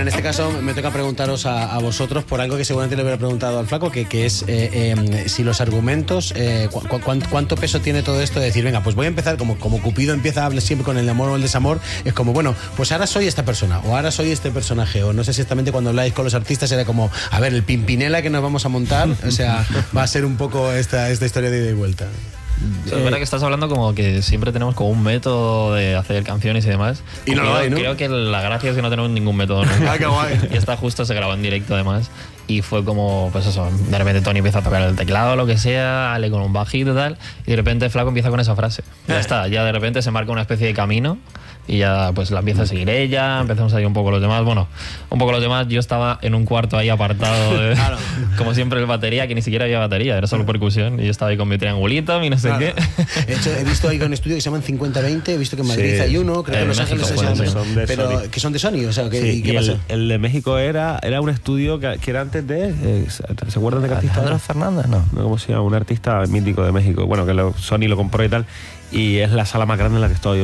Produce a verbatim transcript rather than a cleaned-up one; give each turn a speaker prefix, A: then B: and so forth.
A: en este caso me toca preguntaros a, a vosotros por algo que seguramente le hubiera preguntado al flaco, que, que es eh, eh, si los argumentos, eh, cu cu cuánto peso tiene todo esto de decir, venga, pues voy a empezar, como, como Cupido empieza a hablar siempre con el amor o el desamor, es como, bueno, pues ahora soy esta persona, o ahora soy este personaje, o no sé si exactamente cuando habláis con los artistas era como, a ver, el Pimpinela que nos vamos a montar, o sea, va a ser un poco esta, esta historia de ida y vuelta.
B: Sí, es verdad que estás hablando como que siempre tenemos como un método de hacer canciones y demás.
A: Y no lo hay, ¿no?
B: Creo que la gracia es que no tenemos ningún método nunca.
A: Ah, qué guay.
B: Y esta justo se grabó en directo además. Y fue como, pues eso, de repente Tony empieza a tocar el teclado o lo que sea, Ale con un bajito y tal, y de repente Flaco empieza con esa frase. Ya está, ya de repente se marca una especie de camino y ya pues la empieza a seguir ella, empezamos ahí un poco los demás. Bueno, un poco los demás, yo estaba en un cuarto ahí apartado, de, claro. Como siempre el batería, que ni siquiera había batería, era solo percusión, y yo estaba ahí con mi triangulito, mi no sé claro. qué.
A: De hecho, he visto ahí un estudio que se llaman cincuenta veinte, he visto que en Madrid sí. hay uno, creo que en Los Ángeles se llaman,
C: son de
A: pero
C: Sony.
A: que son de Sony, o sea, ¿qué,
C: sí,
A: ¿qué
C: y
A: pasa?
C: El, el de México era, era un estudio que, que era antes de, eh, ¿se acuerdan de qué artista?
B: Alejandro Fernández, no.
C: no. ¿Cómo se llama? Un artista mítico de México, bueno, que lo, Sony lo compró y tal, y es la sala más grande en la que estoy.